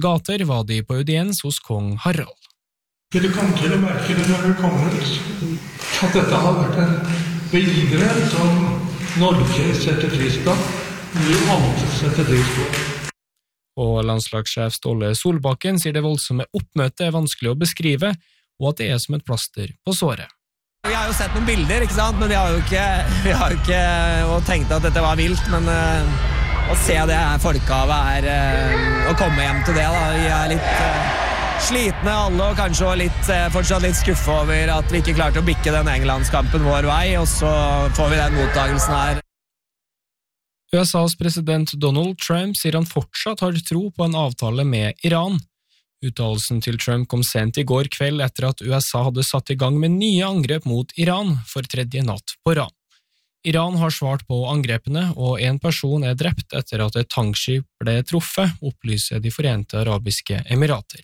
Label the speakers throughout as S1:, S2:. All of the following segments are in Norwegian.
S1: gater var de på audiens hos kong Harald.
S2: Du kommer til å merke det når du kommer at dette har vært en begivenhet som Norge setter pris på, vi andre setter pris på.
S1: Og landslagssjef Ståle Solbakken sier det voldsomme oppmøtet er vanskelig å beskrive, og at det er som et plaster på såret.
S3: Vi har jo sett noen bilder, ikke sant? Men vi har jo ikke og tenkt at dette var vilt, men å se det folkehavet å komme hjem til det da, vi er litt slitne alle, og kanskje fortsatt litt skuffe over at vi ikke klarte å bikke den Englandskampen vår vei, og så får vi den mottagelsen her.
S1: USAs president Donald Trump sier han fortsatt har tro på en avtale med Iran. Uttalelsen til Trump kom sent i går kveld etter at USA hadde satt i gang med nye angrep mot Iran for tredje natt på rad. Iran har svart på angrepene, og en person er drept etter at et tankskip ble truffet, opplyser De Forente Arabiske Emirater.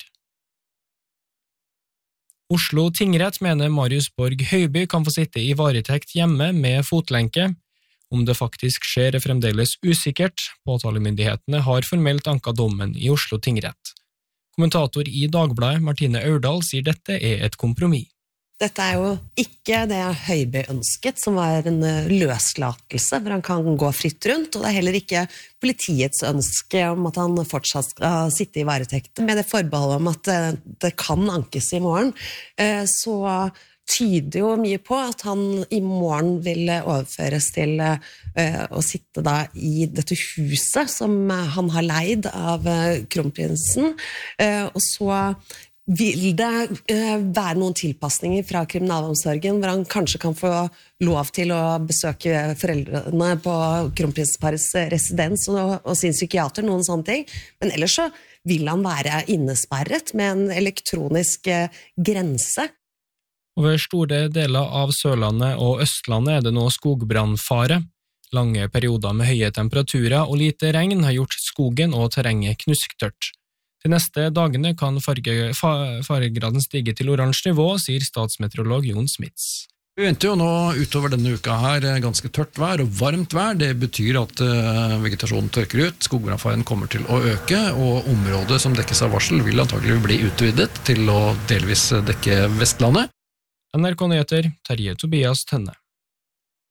S1: Oslo tingrett mener Marius Borg Høiby kan få sitte i varetekt hjemme med fotlenke. Om det faktisk skjer er fremdeles usikkert. Påtalemyndighetene har formelt anket dommen i Oslo tingrett. Kommentator i Dagbladet, Martine Aurdal, sier dette er et kompromiss.
S4: Dette er jo ikke det Høiby ønsket, som var en løslatelse, hvor han kan gå fritt rundt, og det er heller ikke politiets ønske om at han fortsatt skal sitte i varetekt. Med det forbeholdet om at det kan ankes i morgen, så tyder jo mye på at han i morgen vil overføres til å sitte da i dette huset som han har leid av kronprinsen, og så vil det være noen tilpasninger fra kriminalomsorgen, hvor han kanskje kan få lov til å besøke foreldrene på kronprinsparets residens og sin psykiater, noen sånne ting. Men ellers så vil han være innesperret med en elektronisk grense.
S1: Over store deler av Sørlandet og Østlandet er det nå skogbrannfare. Lange perioder med høye temperaturer og lite regn har gjort skogen og terrenget knusktørt. De neste dagene kan faregraden stige til oransje nivå, sier statsmeteorolog Jon Smits.
S5: Vi venter jo nå utover denne uka her ganske tørt vær og varmt vær. Det betyr at vegetasjonen tørker ut, skogbrannfaren kommer til å øke, og området som dekkes av varsel vil antagelig bli utvidet til å delvis dekke Vestlandet.
S1: NRK Nyheter, Terje Tobias Tønne.